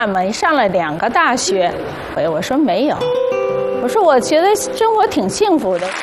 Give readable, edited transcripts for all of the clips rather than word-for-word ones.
们上了2个大学，我说没有，我说我觉得生活挺幸福的。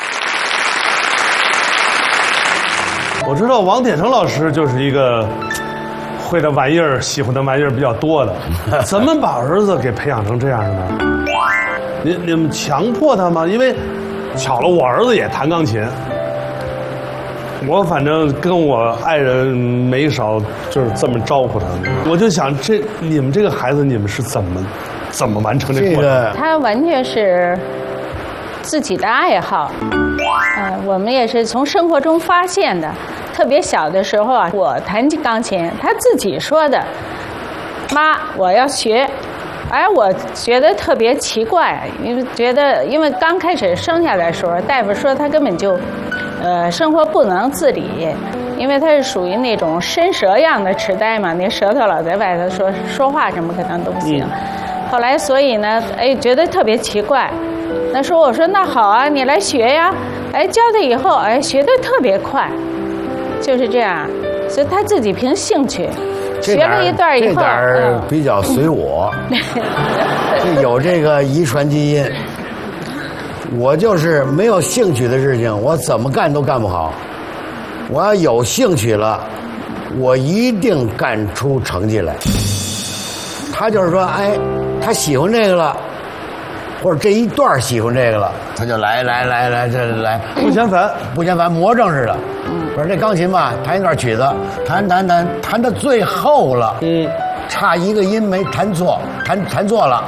我知道王铁成老师就是一个会的玩意儿、喜欢的玩意儿比较多的，怎么把儿子给培养成这样的呢？你们强迫他吗？因为巧了，我儿子也弹钢琴。我反正跟我爱人没少就是这么招呼他，我就想你们这个孩子，你们是怎么完成这过程？ 他完全是自己的爱好，我们也是从生活中发现的。特别小的时候啊，我弹钢琴，他自己说的：“妈，我要学。”哎，我觉得特别奇怪，因为刚开始生下来的时候，大夫说他根本就，生活不能自理，因为他是属于那种伸舌样的痴呆嘛，那舌头老在外头说话什么可能都不行。后来所以呢，觉得特别奇怪，我说那好啊，你来学呀，教他以后，学得特别快，就是这样，所以他自己凭兴趣。学了一段以后， 这点比较随我，就有这个遗传基因。我就是没有兴趣的事情，我怎么干都干不好。我要有兴趣了，我一定干出成绩来。他就是说，他喜欢这个了，或者这一段喜欢这个了，他就来，这来， 不嫌烦， 魔怔似的。说这钢琴吧，弹一段曲子，弹到最后了，差一个音没弹错，弹错了，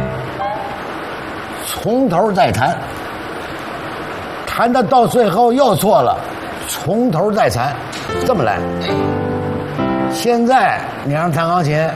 从头再弹，弹到最后又错了，从头再弹，这么来。现在你让弹钢琴，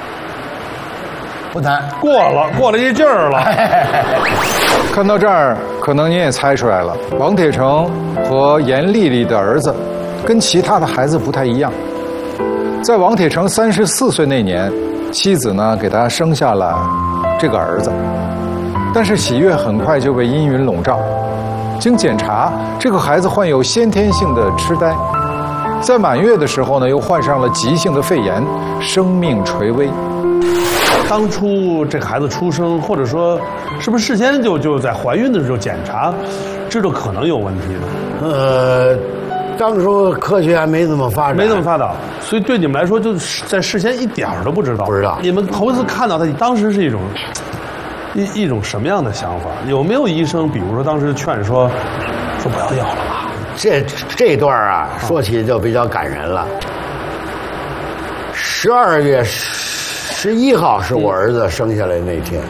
不弹， 过了一劲儿了。 看到这儿，可能您也猜出来了，王铁成和严丽丽的儿子跟其他的孩子不太一样。在王铁成34岁那年，妻子呢给他生下了这个儿子，但是喜悦很快就被阴云笼罩。经检查，这个孩子患有先天性的痴呆，在满月的时候呢，又患上了急性的肺炎，生命垂危。 当初这个孩子出生，或者说是不是事先就在怀孕的时候检查，知道可能有问题的？当初科学还没这么发达，所以对你们来说，就是在事先一点都不知道。你们头一次看到他，当时是一种什么样的想法？有没有医生，比如说当时劝说不要要了吧？ 这段啊，说起就比较感人了。12月11号是我儿子生下来那天，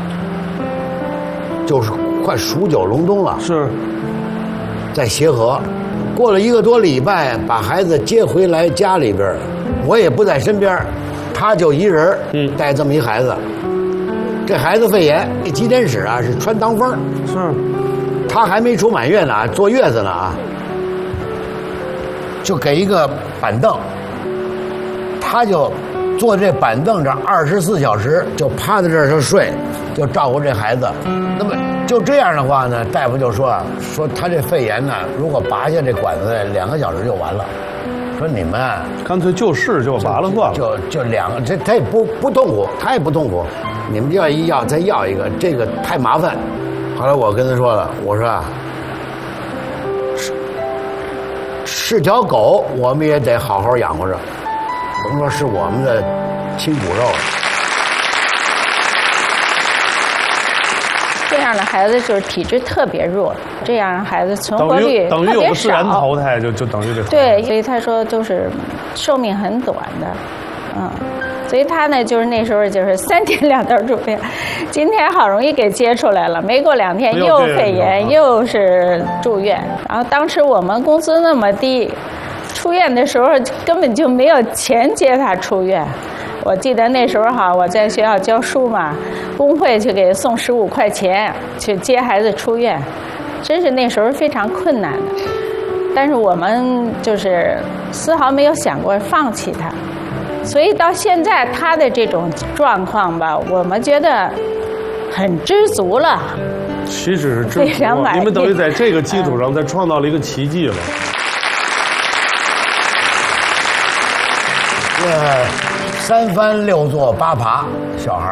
就是快数9隆冬了。 是， 在协和，过了1个多礼拜，把孩子接回来家里边，我也不在身边，他就一人，带这么一孩子。这孩子肺炎，急诊室啊是穿堂风， 是， 他还没出满月呢，坐月子呢啊，就给一个板凳，他就坐这板凳这24小时，就趴在这儿就睡，就照顾这孩子。那么就这样的话呢，大夫就说他这肺炎呢，如果拔下这管子2个小时就完了。说你们干脆就拔了算了， 就2个，这他也不痛苦，他也不痛苦。你们要再要一个，这个太麻烦。后来我跟他说了，我说啊，是条狗，我们也得好好养活着，甭说是我们的亲骨肉。 这样的孩子就是体质特别弱，这样的孩子存活率等于有个自然淘汰，就等于这。 对，所以他说就是寿命很短的，所以他呢就是那时候就是3天2头住院，今天好容易给接出来了，没过2天又肺炎又是住院，然后当时我们工资那么低，出院的时候根本就没有钱接他出院。我记得那时候我在学校教书嘛，工会去给送15块钱去接孩子出院，真是那时候非常困难的。但是我们就是丝毫没有想过放弃他，所以到现在他的这种状况吧，我们觉得很知足了。 岂止是知足，你们等于在这个基础上再创造了一个奇迹了。 3翻6坐8爬，小孩